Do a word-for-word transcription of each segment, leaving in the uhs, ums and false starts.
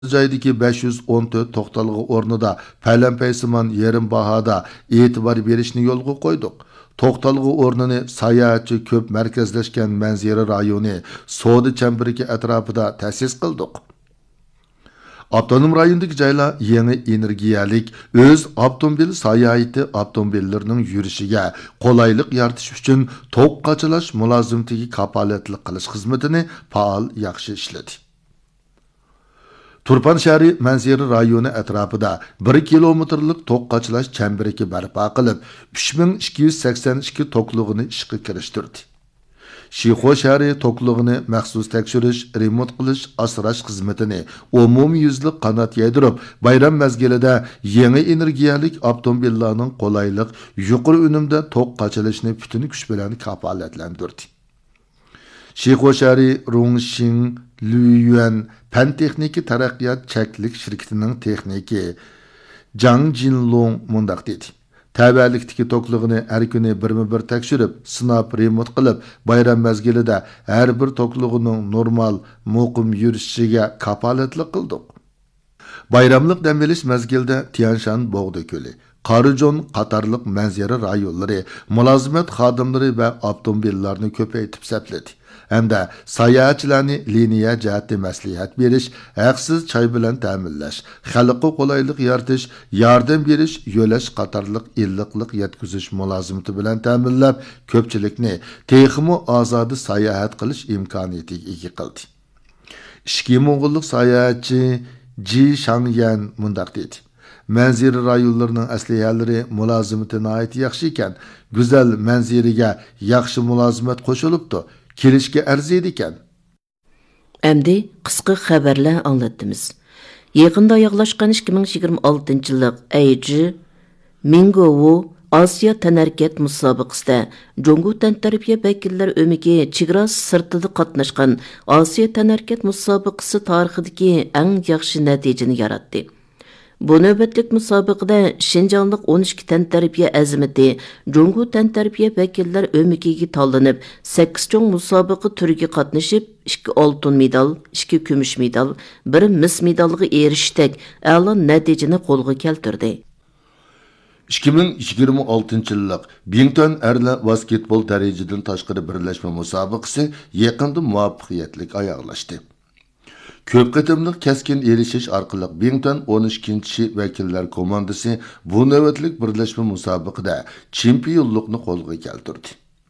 joydagi besh yuz o'n to'rt to'xtalg'i o'rnida palanpaysimon yarim bahoda e'tibor berishni yo'lga qo'ydik. To'xtalg'i o'rnini sayohatchi ko'p markazlashgan manzara rayoni So'di chembiriki atrofida ta'sis qildik. Avtonom rayondagi joylar yangi energiyalik o'z avtomobil sayohati avtomobillarining yurishiga qulaylik yaratish uchun to'q qachalash mulozimatiga kapolatlik qilish xizmatini faol yaxshi ishladi. Turpan shahri manzara rayoni atrofida bir kilometrlik to'q qachalash chembiriki barpo qilib, uch ming ikki yuz sakson ikki to'qlig'ini ishga kirishtirdi. Shixo shahri to'qlig'ini maxsus tekshirish, remont qilish, asrash xizmatini umumyuzlik qanot yaydirib, bayram mezgilida yangi energiyalik avtomobillarning qulaylik, yuqori unumda to'q qachalashni butun kuch bilan kafolatlantirdi. Shixo shahri Rongxing Luyuan Pan texniki taraqqiyot cheklik shirkatining texniki Zhang Jinlong mundaq dedi. Təbəlikdiki to'qlig'ini har kuni birma-bir tekshirib, sinab, remont qilib, bayram mezgilida har bir to'qlig'ining normal, muqim yurishiga kapolatlik qildik. Bayramlik dam olish mezgilida Tianshan Bog'da ko'li, Qarijon qatorliq manzara rayonlari, mulozimat xodimlari va avtomobillarni ko'paytib sapladi. Hamda sayohatchilarni liniya jihati maslahat berish, haqsiz choy bilan ta'minlash, xalqqa qulaylik yaratish, yordam berish, yo'lash qatorliq illiqlik yetkazish mulozimati bilan ta'minlab, ko'pchilikni texmo ozodi sayohat qilish imkoniyatiga ega qildi. Ishki mo'g'ullik sayohatchi Ji Shangyan mundaq dedi. Manzara rayonlarining aslihalari mulozimati nihoyat yaxshi ekan, go'zal manzaraga yaxshi mulozimat qo'shilibdi. Kelishga arziydi ekan. Endi qisqa xabarlar anglatdimiz. Yaqinda oyoqlashgan ikki ming yigirma oltinchi yillik Eiji Mingowo Asiya tanarkat musobaqasida Jongu tantarbiya vakillar o'migi chegara sirtida qatnashgan Asiya tanarkat musobaqasi tarixidagi eng yaxshi natijani yaratdi. Bu növbətlik müsabiqədə Şinjanlıq o'n ikki tantarbiya azimati Jongu tantarbiya vakillar o'migiga tanlanib, sakkiz cho'ng musobaqa turiga qatnashib, ikki oltin medal, ikki kumush medal, bir mis medalga erishdik, a'lo natijani qo'lga keltirdi. ikki ming yigirma oltinchi yillik Bington erlar basketbol darajadan tashqari birlashma musobaqasi yaqinda muvaffaqiyatli oyoqlashdi. Ko'p qatimliq keskin erishish orqali Bington o'n ikkinchi vakillar komandasi bu navbatlik birlashma musobaqada chempionlikni qo'lga keltirdi.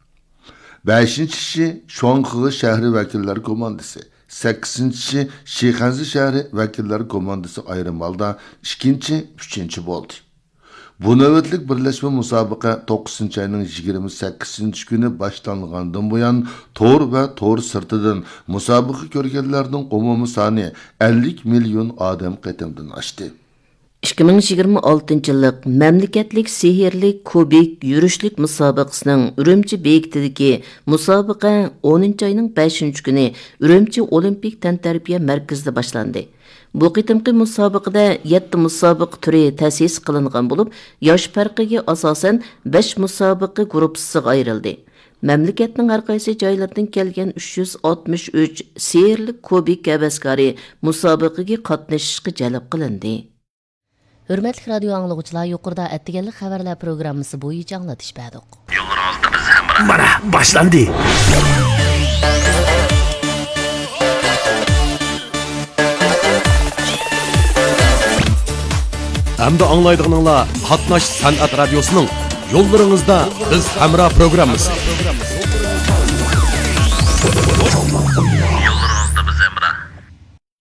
beshinchi Shuanghe shahri vakillar komandasi, sakkizinchi Shixanzi shahri vakillar komandasi ayrim holda ikkinchi, uchinchi bo'ldi. Bu navbatlik birlashma musobaqa to'qqizinchi ayning yigirma sakkizinchi kuni boshlangandan buyon to'r va to'r sirtidan musobaqa ko'rganlarning umumiy soni ellik million odam qatimdan oshdi. ikki ming yigirma oltinchi yillik mamlakatlik sehrli kubik yurishlik musobaqasining Urumchi bekitidagi musobaqa o'ninchi ayning beshinchi kuni Urumchi Olimpik tantarbiya markazida boshlandi. Bu qitimqi musobaqada yetti musobaqa turi ta'sis qilingan bo'lib, yosh farqiga asosan besh musobaqa guruhiga ayrildi. Mamlakatning har qaysi joylaridan kelgan uch yuz oltmish uch sehrli kubik havaskori musobaqaga qatnashishga jalb qilindi. Hurmatli radio anglovchilar, yuqorida aytilgan xabarlar programmasi bo'yicha anglatish berdik. Yo'lingizda biz ham mana boshlandi. Hamda anglaydiganlar Qatnash san'at radiosining yo'llaringizda biz hamra programmasi.